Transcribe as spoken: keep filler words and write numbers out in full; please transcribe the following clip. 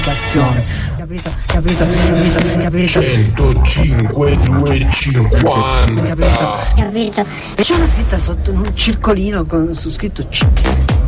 Capito, capito, capito, capito. centocinque duecentocinquanta. Capito, capito. E c'è una scritta sotto un circolino con su scritto C.